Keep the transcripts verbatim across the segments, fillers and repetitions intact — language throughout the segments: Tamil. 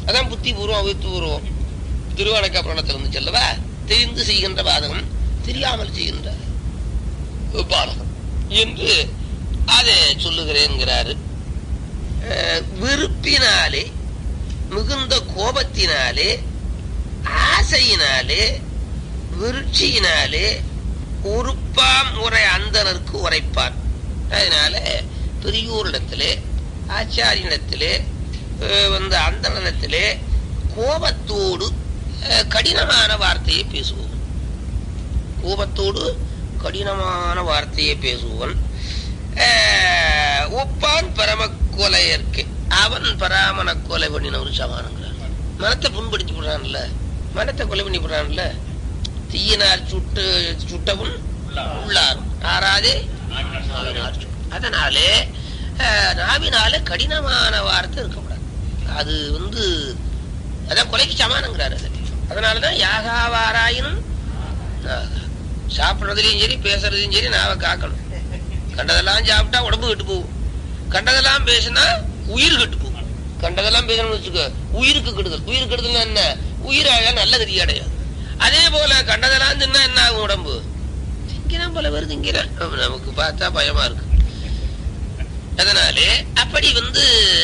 அதான் புத்தி பூர்வம் அவித்து பூர்வம். திருவானைக்கா புராணத்தில் இருந்து செல்லவா, தெரிந்து செய்கின்ற பாதகம் தெரியாமல் செய்கின்ற பாதகம் என்று அதை சொல்லுகிறேன்கிறாரு. விருப்பினாலே, மிகுந்த கோபத்தினாலே, ஆசையினாலே, விருட்சியினாலே உறுப்பாம் உரை அந்தனருக்கு உரைப்பான். அதனால பெரியோரிடத்திலே, ஆச்சாரியனிடத்திலே, வந்து அந்தனத்திலே கோபத்தோடு கடினமான வார்த்தையை பேசுவோம். கோபத்தோடு கடினமான வார்த்தையை பேசுவன். ஒப்பான் பரம கொலையற்கு அவன் பராமண கொலை பண்ணினவரு சமானங்கிறான். மனத்தை புண்படுத்தி விடுறான்ல, மனத்தை கொலை பண்ணி விடுறான்ல. தீயினால் சுட்டு சுட்டவும் உள்ளாரும் ஆறாதே. அதனாலே நாவினால கடினமான வார்த்தை இருக்கக்கூடாது. அது வந்து அதான் கொலைக்கு சமானங்கிறாரு. அதனாலதான் யாகாவாராயினும் சாப்பிடுறதுலயும் சரி பேசுறதுலயும் சரி நாவை காக்கணும். கண்டதெல்லாம் சாப்பிட்டா உடம்பு கெட்டு போகும், கண்டதெல்லாம் பேசினா உயிர் கெட்டு போகும். கண்டதெல்லாம் பேசணும்னு வச்சுக்க உயிருக்கு கெடுதல். உயிர் கெடுதல் என்ன? உயிர் அழகா நல்ல கதி அடையாது. அதே போல கண்டதெல்லாம் தின்னா என்ன ஆகும்? உடம்பு திங்கிறான் போல வருது, திங்கிறான். நமக்கு பார்த்தா பயமா இருக்கு. அதனாலே அப்படி வந்து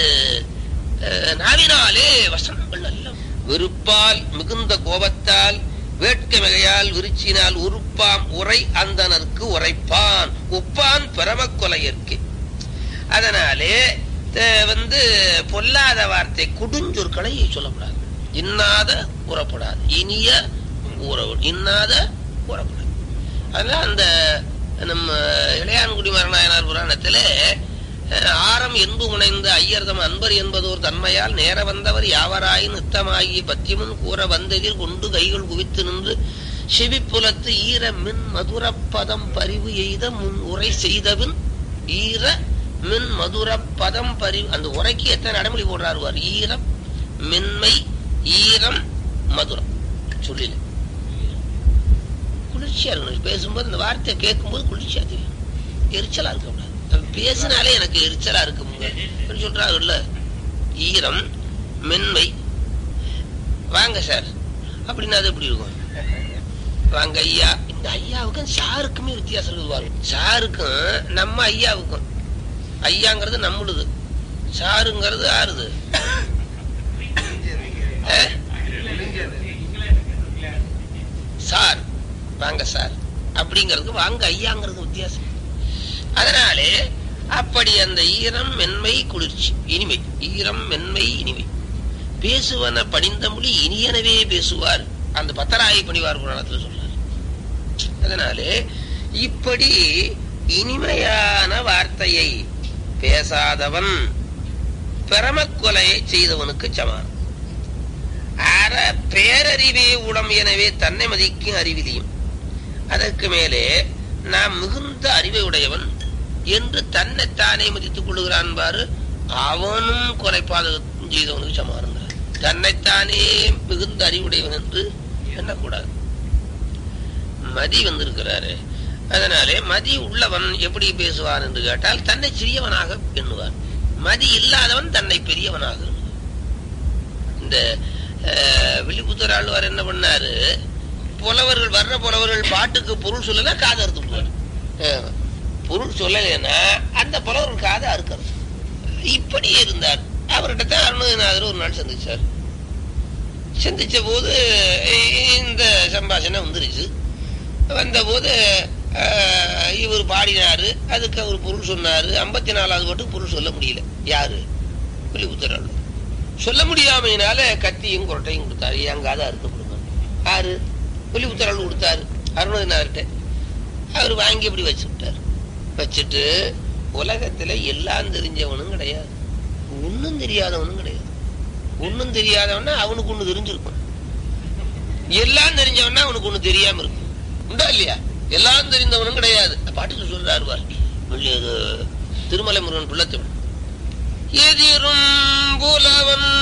நாவினாலே வசனங்கள் நல்ல வெறுப்பால், மிகுந்த கோபத்தால், வேட்கை மிகையால், விருச்சினால் உறுப்பாம் உரை அந்தனருக்கு உரைப்பான். ஒப்பான் பரம கொலையற்கு. அதனாலே வந்து பொல்லாத வார்த்தை கொடுஞ்சொற்களை சொல்லப்படாது. இன்னாத கூறப்படாது, இனிய உறவு இன்னாத கூறப்படாது. அதனால அந்த நம்ம இளையான்குடி மரணாயனார் புராணத்திலே ஆரம் என்பு முனைந்த ஐயர்தம் அன்பர் என்பதோர் தன்மையால் நேர வந்தவர் யாவராயின் நித்தமாகிய பத்தியமும் கூற வந்ததில் கொண்டு கைகள் குவித்து நின்று செவிப்புலத்து ஈர மின் மதுரப்பதம் பரிவு எய்த முன் உரை செய்தபின் ஈர மின் மதுரப்பதம் பரிவு. அந்த உரைக்கு எத்தனை அடைமொழி போடுறாருவார். ஈரம், மென்மை, ஈரம், மதுரம். சொல்லில குளிர்ச்சியா இருக்கணும். பேசும்போது இந்த வார்த்தையை கேட்கும்போது குளிர்ச்சியா தெரியும், எரிச்சலா இருக்கக்கூடாது. பேசினாலே எனக்கு எரிச்சலா இருக்குங்க சொல்றாங்கல்ல. ஈரம், மென்மை. வாங்க சார் அப்படின்னா அது எப்படி இருக்கும்? வாங்க ஐயா. இந்த ஐயாவுக்கும் சாருக்குமே வித்தியாசம் இருக்குவாங்க. சாருக்கும் நம்ம ஐயாவுக்கும். ஐயாங்கிறது நம்மளுது, சாருங்கிறது ஆறுது. சார் வாங்க சார் அப்படிங்கிறது வாங்க ஐயாங்கிறது வித்தியாசம். அதனாலே அப்படி அந்த ஈரம், மென்மை, குளிர்ச்சி, இனிமை. ஈரம், மென்மை, இனிமை. பேசுவன பணிந்த மொழி இனியனவே பேசுவார். அந்த பத்தராயை பணிவார் புராணத்தில் சொல்றார். அதனாலே இப்படி இனிமையான வார்த்தையை பேசாதவன் பெரமக்கொலையை செய்தவனுக்கு சமானம். அற பேரறிவே உடம் எனவே தன்னை மதிக்கும் அறிவிலியும். அதற்கு மேலே நாம் மிகுந்த அறிவை உடையவன் என்று தன்னைத்தானே மதித்துக் கொள்ளுகிறான் பாரு, அவனும் கொலைபாதகம் செய்தவனுக்கு சமானங்கிறார். தன்னைத்தானே மிகுந்த அறிவுடையவன் என்று எண்ணக்கூடாது. மதி வந்திருக்கிறாரு. அதனாலே மதி உள்ளவன் எப்படி பேசுவான் என்று கேட்டால் தன்னை சிறியவனாக எண்ணுவான். மதி இல்லாதவன் தன்னை பெரியவனாக எண்ணுவான். இந்த விழிப்புத்தர் ஆழ்வார் என்ன பண்ணாரு, புலவர்கள் வர்ற புலவர்கள் பாட்டுக்கு பொருள் சொல்லல காதை அறுத்து விடுவார். பொருள் சொல்லலைன்னா அந்த புலவர்கள் காதை அறுக்கிறது. இப்படியே இருந்தார். அவர்கிட்ட தான் அருணகிரிநாதர் ஒரு நாள் சந்திச்சார். சந்திச்ச போது இந்த சம்பாஷணை வந்துருச்சு. வந்த போது இவர் பாடினாரு, அதுக்கு அவர் பொருள் சொன்னாரு. ஐம்பத்தி நாலாவது பாட்டுக்கு பொருள் சொல்ல முடியல. யாரு? வில்லிபுத்தர் ஆழ்வார். சொல்ல முடியாமையினால கத்தியும் குரட்டையும் கொடுத்தாரு. என் காதை அறுக்கப்படுங்க. யாரு? வில்லிபுத்தர் ஆழ்வார் கொடுத்தாரு அருணகிரிநாதர்கிட்ட. அவர் வாங்கி இப்படி வச்சு விட்டார். வச்சுட்டு உலகத்துல எல்லாம் தெரிஞ்சவனும் கிடையாது, ஒன்னும் தெரியாதவனும் கிடையாது. ஒன்னும் தெரியாதவனா அவனுக்கு ஒண்ணு தெரிஞ்சிருக்கும், எல்லாம் தெரிஞ்சவனா அவனுக்கு ஒண்ணு தெரியாம இருக்கும். உண்டா இல்லையா? எல்லாம் தெரிந்தவனும் கிடையாது. பாட்டுக்கு சொல்றாரு திருமலை முருகன் பிள்ளைத்தவன். எதிரும் புலவன்